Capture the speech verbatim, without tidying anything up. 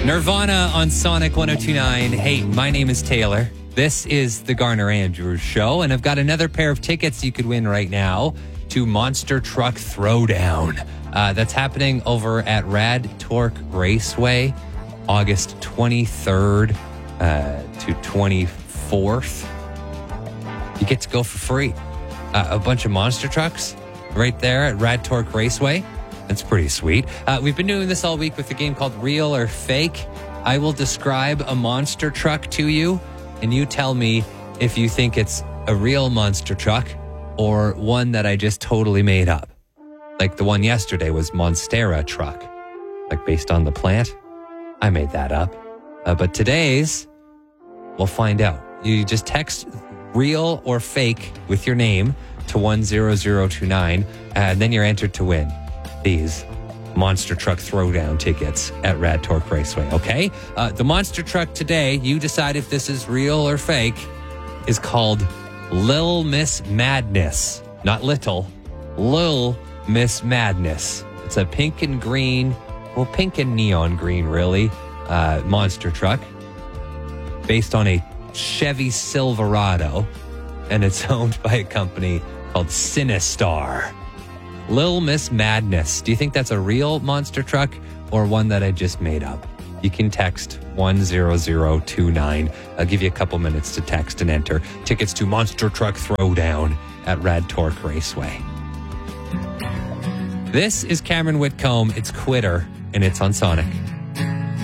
Nirvana on Sonic one oh two point nine. Hey, my name is Taylor. This is the Garner Andrews Show, and I've got another pair of tickets you could win right now to Monster Truck Throwdown. Uh, that's happening over at Rad Torque Raceway, August twenty-third uh, to twenty-fourth. You get to go for free. Uh, a bunch of monster trucks right there at Rad Torque Raceway. That's pretty sweet. Uh, we've been doing this all week with a game called Real or Fake. I will describe a monster truck to you, and you tell me if you think it's a real monster truck or one that I just totally made up. Like the one yesterday was Monstera truck, like based on the plant. I made that up. Uh, but today's, we'll find out. You just text real or fake with your name to one zero zero two nine, and then you're entered to win these Monster Truck Throwdown tickets at Rad Torque Raceway, okay? Uh, the monster truck today, you decide if this is real or fake, is called Lil Miss Madness. Not little, Lil Miss Madness. It's a pink and green, well, pink and neon green, really, uh, monster truck based on a Chevy Silverado, and it's owned by a company called Sinistar. Lil Miss Madness. Do you think that's a real monster truck or one that I just made up? You can text one zero zero two nine. I'll give you a couple minutes to text and enter. Tickets to Monster Truck Throwdown at Rad Torque Raceway. This is Cameron Whitcomb. It's Quitter, and it's on Sonic.